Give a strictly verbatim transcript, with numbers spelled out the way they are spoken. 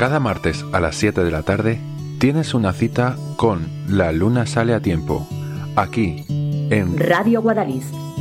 Cada martes a las siete de la tarde tienes una cita con La Luna Sale a Tiempo, aquí en Radio Guadalís.